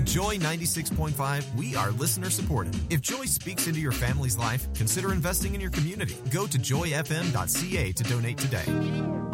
At Joy 96.5, we are listener supported. If Joy speaks into your family's life, consider investing in your community. Go to joyfm.ca to donate today.